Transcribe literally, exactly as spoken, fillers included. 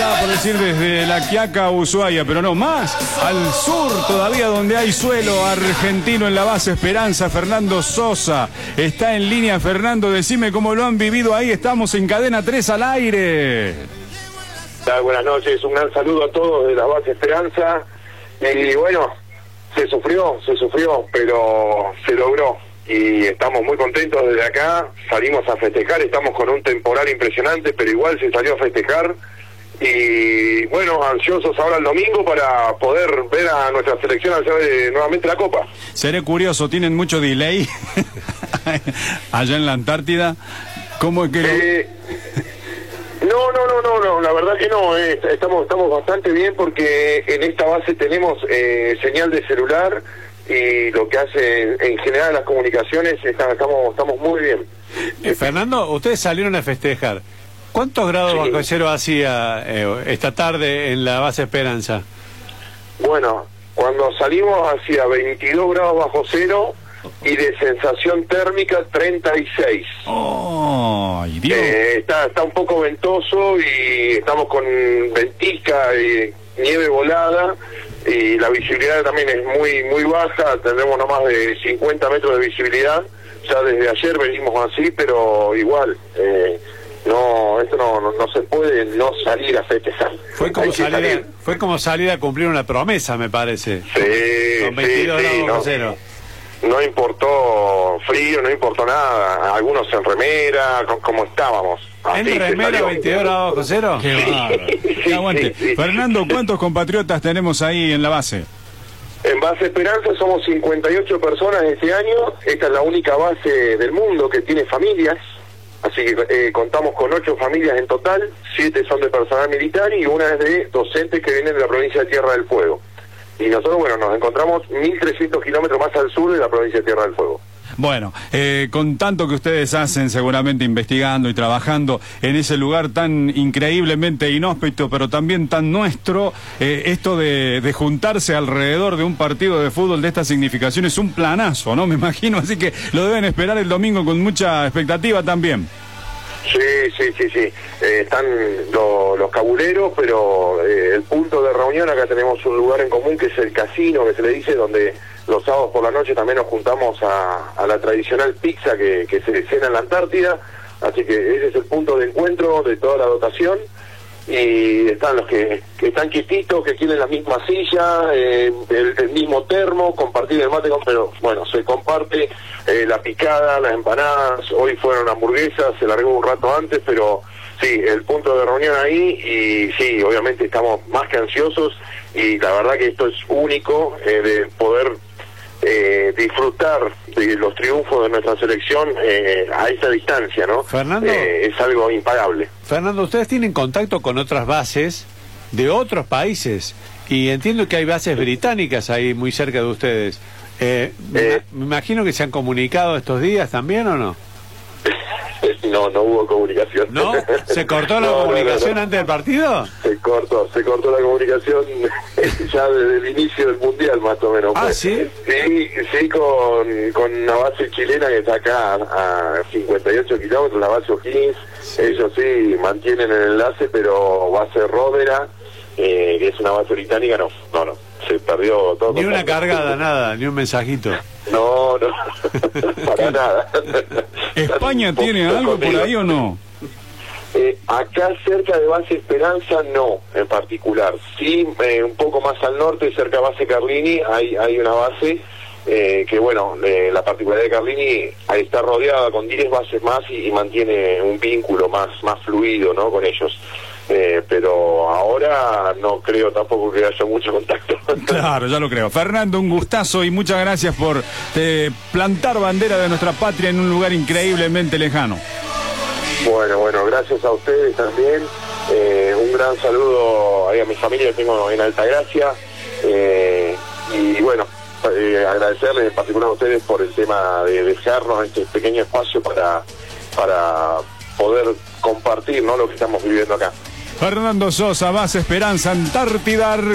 estaba por decir desde La Quiaca a Ushuaia, pero no, más al sur todavía, donde hay suelo argentino en la base Esperanza. Fernando Sosa está en línea. Fernando, decime cómo lo han vivido ahí. Estamos en Cadena tres al aire. Buenas noches, un gran saludo a todos de la base Esperanza. Y bueno, se sufrió, se sufrió, pero se logró. Y estamos muy contentos desde acá. Salimos a festejar, estamos con un temporal impresionante, pero igual se salió a festejar. Y bueno, ansiosos ahora el domingo para poder ver a nuestra selección hacer nuevamente la Copa. Seré curioso, ¿tienen mucho delay allá en la Antártida? ¿Cómo es que lo... Eh, no, no, no, no, no, la verdad que no, eh, estamos, estamos bastante bien porque en esta base tenemos eh, señal de celular y lo que hace en general las comunicaciones, está, estamos, estamos muy bien. Eh, Fernando, ustedes salieron a festejar. ¿Cuántos grados Sí. bajo cero hacía eh, esta tarde en la base Esperanza? Bueno, cuando salimos hacía veintidós grados bajo cero y de sensación térmica treinta y seis. ¡Oh, Dios! Eh, está, está un poco ventoso y estamos con ventisca y nieve volada y la visibilidad también es muy muy baja, tendremos no más de cincuenta metros de visibilidad. Ya desde ayer venimos así, pero igual... Eh, No, esto no, no, no se puede no salir a festejar. Fue como, Hay que salir, salir. fue como salir a cumplir una promesa, me parece. Sí, Con veintidós sí, sí, grados bajo no, cero. no importó frío, no importó nada. Algunos en remera, co- como estábamos. Así ¿En se remera salió. veintidós grados bajo cero? ¡Qué bárbaro! ¡Qué aguante! Sí, sí. Fernando, ¿cuántos compatriotas tenemos ahí en la base? En base Esperanza somos cincuenta y ocho personas este año. Esta es la única base del mundo que tiene familias. Así que eh, contamos con ocho familias en total, siete son de personal militar y una es de docentes que vienen de la provincia de Tierra del Fuego. Y nosotros, bueno, nos encontramos mil trescientos kilómetros más al sur de la provincia de Tierra del Fuego. Bueno, eh, con tanto que ustedes hacen, seguramente investigando y trabajando en ese lugar tan increíblemente inhóspito, pero también tan nuestro, eh, esto de, de juntarse alrededor de un partido de fútbol de esta significación es un planazo, ¿no? Me imagino, así que lo deben esperar el domingo con mucha expectativa también. Sí, sí, sí, sí. Eh, están lo- los cabuleros, pero eh, el punto de reunión, acá tenemos un lugar en común que es el casino, que se le dice, donde los sábados por la noche también nos juntamos a, a la tradicional pizza que, que se cena en la Antártida. Así que ese es el punto de encuentro de toda la dotación. Y están los que, que están quietitos, que quieren la misma silla, eh, el, el mismo termo, compartir el mate, con, pero bueno, se comparte eh, la picada, las empanadas. Hoy fueron hamburguesas, se largó un rato antes, pero sí, el punto de reunión ahí. Y sí, obviamente estamos más que ansiosos y la verdad que esto es único, eh, de poder eh, disfrutar de los triunfos de nuestra selección eh, a esa distancia, ¿no? Fernando. Eh, es algo impagable. Fernando, ustedes tienen contacto con otras bases de otros países y entiendo que hay bases británicas ahí muy cerca de ustedes. Eh, Eh. me, me imagino que se han comunicado estos días también, ¿o no? No, no hubo comunicación. ¿No? ¿Se cortó la No, no, comunicación no, no. antes del partido? Se cortó, se cortó la comunicación ya desde el inicio del Mundial, más o menos. Ah, ¿sí? Sí, sí, con, con una base chilena que está acá a cincuenta y ocho kilómetros, la base O'Higgins. Ellos sí mantienen el enlace, pero base Ródera, eh, que es una base británica, no, no, no. Se perdió todo. Ni una contacto. cargada, nada, ni un mensajito. No, no, para nada. ¿España tiene algo por ahí o no? Eh, acá cerca de base Esperanza no, en particular. Sí, eh, un poco más al norte, cerca de base Carlini, hay, hay una base eh, que, bueno, eh, la particularidad de Carlini ahí está rodeada con diez bases más y, y mantiene un vínculo más, más fluido, ¿no?, con ellos. Eh, pero ahora no creo tampoco que haya mucho contacto. Claro, ya lo creo. Fernando, un gustazo y muchas gracias por eh, plantar bandera de nuestra patria en un lugar increíblemente lejano. Bueno, bueno, gracias a ustedes también. Eh, un gran saludo ahí a mi familia que tengo en Altagracia. Eh, y bueno, eh, agradecerles en particular a ustedes por el tema de dejarnos este pequeño espacio para, para poder compartir, ¿no?, lo que estamos viviendo acá. Fernando Sosa, base Esperanza, Antártida.